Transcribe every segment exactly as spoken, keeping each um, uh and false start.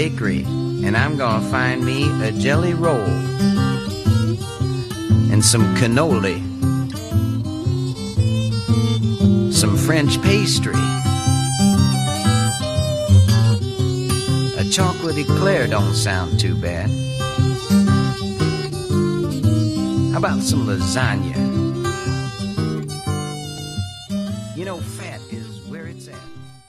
bakery, and I'm gonna find me a jelly roll and some cannoli, some French pastry, a chocolate eclair don't sound too bad. How about some lasagna? You know, fat is where it's at.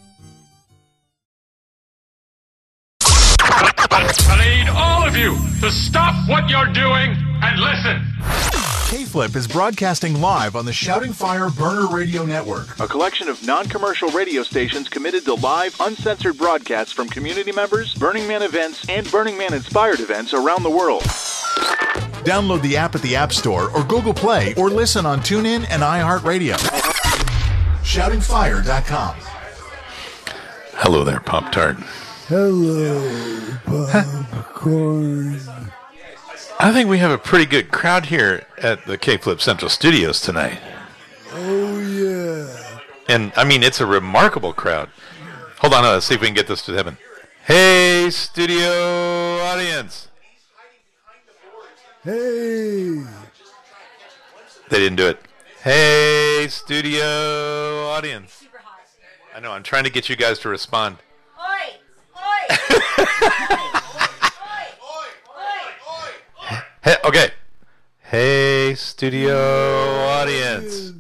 I need all of you to stop what you're doing and listen. K-Flip is broadcasting live on the Shouting Fire Burner Radio Network, a collection of non-commercial radio stations committed to live, uncensored broadcasts from community members, Burning Man events, and Burning Man-inspired events around the world. Download the app at the App Store or Google Play, or listen on TuneIn and iHeartRadio. shouting fire dot com. Hello there, Pop-Tart. Hello, popcorn. I think we have a pretty good crowd here at the K-Flip Central Studios tonight. Oh, yeah. And, I mean, it's a remarkable crowd. Hold on, let's see if we can get this to heaven. Hey, studio audience. Hey. They didn't do it. Hey, studio audience. I know, I'm trying to get you guys to respond. Oi! Oi! Hey, okay. Hey, studio audience.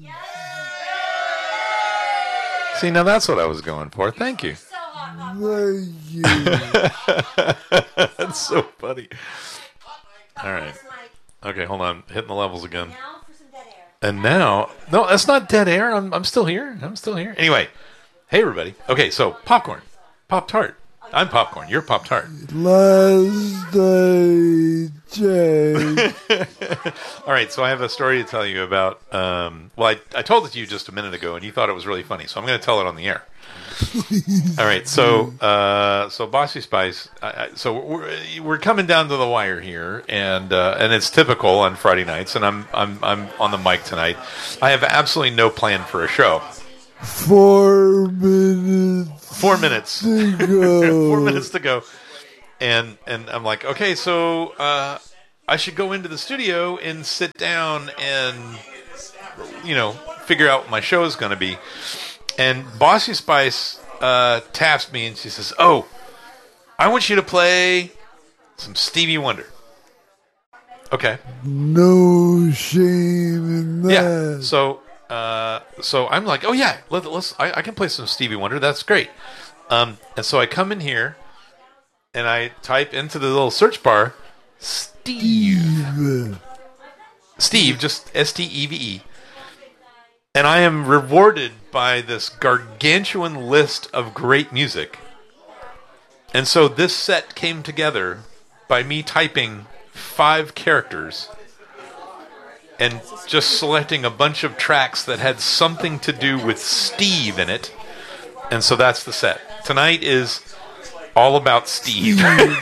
See, now that's what I was going for. Thank you. Thank you. That's so funny. All right. Okay, hold on. Hitting the levels again. And now, no, that's not dead air. I'm, I'm still here. I'm still here. Anyway, hey, everybody. Okay, so popcorn. Pop-Tart. I'm Popcorn. You're Pop-Tart. Last day, Jay. All right, so I have a story to tell you about. Um, well, I, I told it to you just a minute ago, and you thought it was really funny, so I'm going to tell it on the air. All right, so uh, so Bossy Spice. I, I, so we're we're coming down to the wire here, and uh, and it's typical on Friday nights, and I'm I'm I'm on the mic tonight. I have absolutely no plan for a show. Four minutes. Four minutes. To go. Four minutes to go. And and I'm like, okay, so uh, I should go into the studio and sit down and, you know, figure out what my show is going to be. And Bossy Spice uh, taps me and she says, oh, I want you to play some Stevie Wonder. Okay. No shame in that. Yeah. So uh, so I'm like, oh yeah, let, let's. I, I can play some Stevie Wonder. That's great. Um, and so I come in here and I type into the little search bar, Steve. Steve, just S T E V E. And I am rewarded by this gargantuan list of great music. And so this set came together by me typing five characters and just selecting a bunch of tracks that had something to do with Steve in it. And so that's the set. Tonight is all about Steve.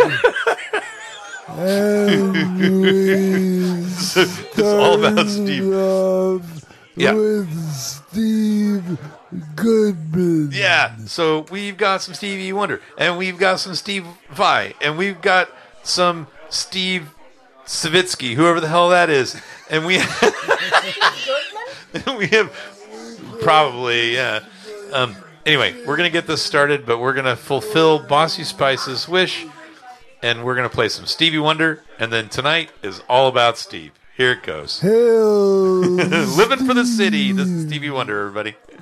It's all about Steve. Yeah. With Steve Goodman. Yeah. So we've got some Stevie Wonder, and we've got some Steve Vai, and we've got some Steve Savitsky, whoever the hell that is, and we we have probably yeah. Um, anyway, we're gonna get this started, but we're gonna fulfill Bossy Spice's wish, and we're gonna play some Stevie Wonder, and then tonight is all about Steve. Here it goes. Hell, Living for the city. This is Stevie Wonder, everybody.